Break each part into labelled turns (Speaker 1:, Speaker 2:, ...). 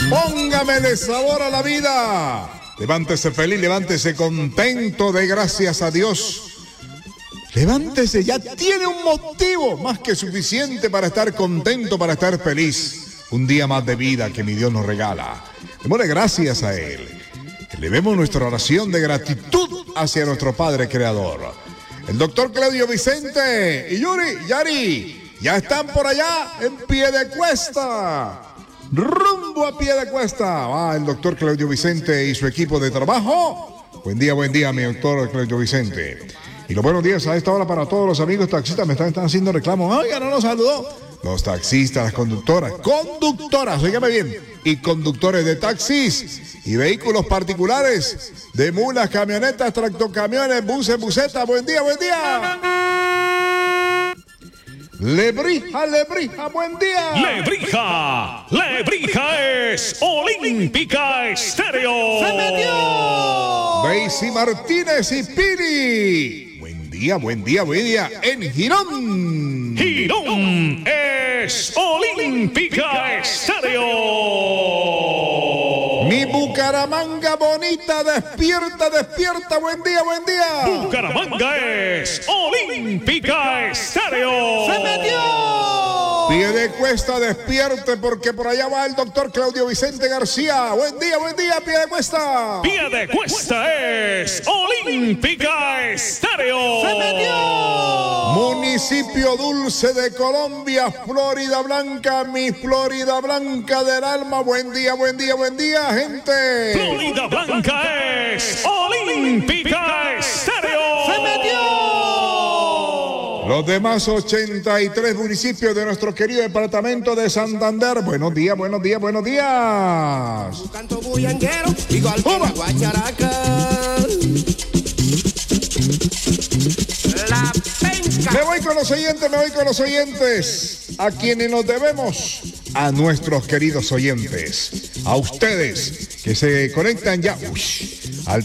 Speaker 1: Póngamele sabor a la vida. Levántese feliz, levántese contento, de gracias a Dios. Levántese, ya tiene un motivo más que suficiente para estar contento, para estar feliz. Un día más de vida que mi Dios nos regala. Démosle gracias a Él. Elevemos nuestra oración de gratitud hacia nuestro Padre Creador. El doctor Claudio Vicente y Yari ya están por allá en Piedecuesta. Rumbo a Piedecuesta. Va el doctor Claudio Vicente y su equipo de trabajo. Buen día, mi doctor Claudio Vicente. Y los buenos días a esta hora para todos los amigos taxistas. Me están haciendo reclamos. Oiga, no nos saludó. Los taxistas, las conductoras, óigame bien, y conductores de taxis y vehículos particulares, de mulas, camionetas, tractocamiones, buses, busetas. Buen día. Lebrija, buen día.
Speaker 2: Lebrija es Olímpica Estéreo.
Speaker 1: ¡Se metió! Daisy Martínez y Piri. Buen día en Girón.
Speaker 2: Girón es Olímpica Estéreo.
Speaker 1: Mi Bucaramanga bonita, despierta, buen día.
Speaker 2: Bucaramanga es Olímpica Estéreo.
Speaker 1: ¡Se metió! Piedecuesta, despierte, porque por allá va el doctor Claudio Vicente García. Buen día, Piedecuesta.
Speaker 2: Piedecuesta es Olímpica Estéreo.
Speaker 1: ¡Se metió! Municipio Dulce de Colombia, Florida Blanca, mi Florida Blanca del alma. Buen día, gente.
Speaker 2: Florida Blanca es Olímpica Estéreo.
Speaker 1: ¡Se metió! Los demás 83 municipios de nuestro querido departamento de Santander. Buenos días.
Speaker 3: Su canto bullanguero, igual que la guacharaca. La penca.
Speaker 1: Me voy con los oyentes. A quienes nos debemos, a nuestros queridos oyentes, a ustedes que se conectan ya al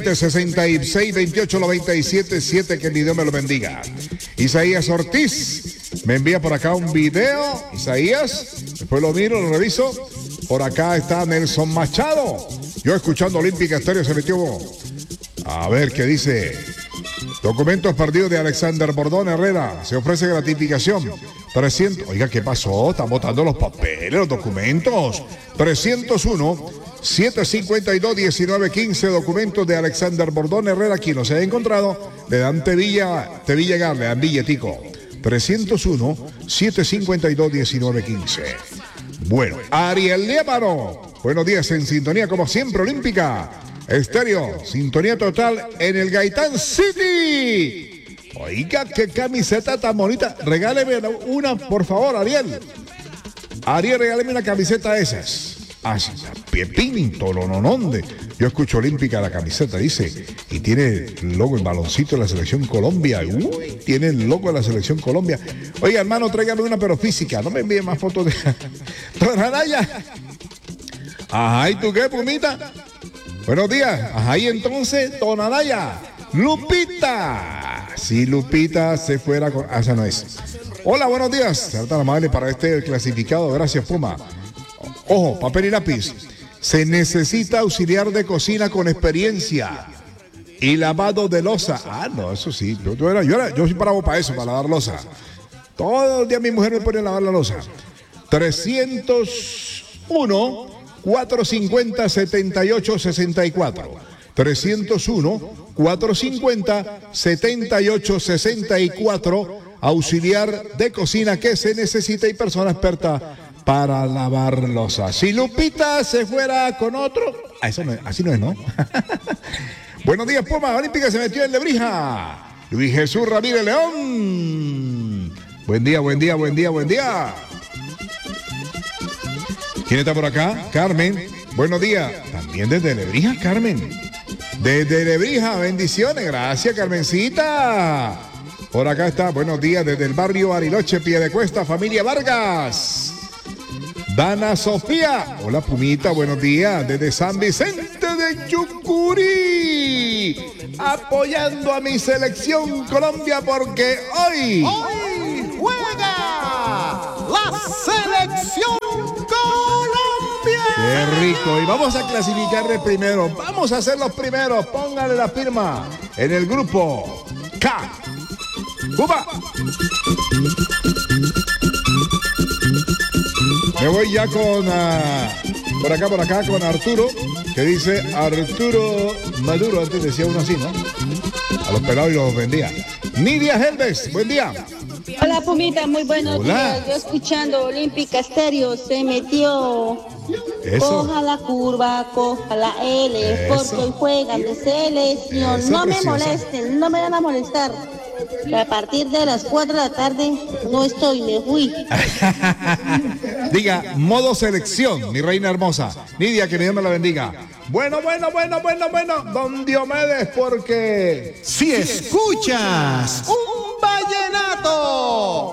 Speaker 1: 320-6628-977, que mi Dios me lo bendiga. Isaías Ortiz me envía por acá un video. Isaías, después lo miro, lo reviso. Por acá está Nelson Machado. Yo escuchando Olímpica Estéreo se metió. A ver qué dice. Documentos perdidos de Alexander Bordón Herrera. Se ofrece gratificación. 300. Oiga, ¿qué pasó? Están botando los papeles, los documentos. 301-752-1915. Documentos de Alexander Bordón Herrera. Quien los haya encontrado, le dan Tevilla Gar, le dan billetico. 301-752-1915. Bueno, Ariel Líbano. Buenos días, en sintonía como siempre, Olímpica Estéreo, sintonía total en el Gaitán City. Oiga, qué camiseta tan bonita. Regáleme una, por favor, Ariel. Regáleme una camiseta de esas. Así, Pepín, Tolonononde. Yo escucho Olímpica, la camiseta dice, y tiene el logo, el baloncito de la Selección Colombia. Uy, tiene el logo de la Selección Colombia. Oiga, hermano, tráigame una, pero física. No me envíe más fotos de... Don Araya. Ajá, ¿y tú qué, Pumita? Buenos días. Ajá, y entonces, Don Araya. Lupita. Si Lupita se fuera con... Ah, esa no es. Hola, buenos días. Ser tan amable para este clasificado. Gracias, Puma. Ojo, papel y lápiz. Se necesita auxiliar de cocina con experiencia y lavado de loza. Ah, no, eso sí. Yo soy bravo para eso, para lavar loza. Todo el día mi mujer me pone a lavar la loza. 301-450-7864. 301-450-7864. Auxiliar de cocina que se necesita y persona experta para lavar loza. Si Lupita se fuera con otro... Ah, eso no es, así no es, ¿no? Buenos días, Puma. Olímpica se metió en Lebrija. Luis Jesús Ramírez León. Buen día. ¿Quién está por acá? Carmen. Buenos días. También desde Lebrija, Carmen. Desde Lebrija, bendiciones. Gracias, Carmencita. Por acá está. Buenos días desde el barrio Bariloche, Piedecuesta, familia Vargas. Dana Sofía. Hola, Pumita, buenos días. Desde San Vicente de Chucurí. Apoyando a mi selección Colombia porque hoy juega la selección Colombia. Qué rico. Y vamos a clasificar de primero. Vamos a ser los primeros. Póngale la firma en el grupo K. ¡Upa! Me voy ya con... por acá, con Arturo, que dice Arturo Maduro. Antes decía uno así, ¿no? A los pelados y los vendía. Nidia Helves, buen día.
Speaker 4: Hola, Pumita, muy buenos
Speaker 1: Hola.
Speaker 4: días. Yo escuchando Olímpica Estéreo, se metió.
Speaker 1: Eso.
Speaker 4: Coja la curva, coja la L,
Speaker 1: Eso.
Speaker 4: porque hoy juegan de selección.
Speaker 1: Eso,
Speaker 4: No me
Speaker 1: preciosa.
Speaker 4: molesten, no me van a molestar. A partir de las 4 de la tarde no estoy, me fui.
Speaker 1: Diga, modo selección, mi reina hermosa. Nidia, que Dios me la bendiga. Bueno, don Diomedes, porque...
Speaker 5: Si escuchas un vallenato.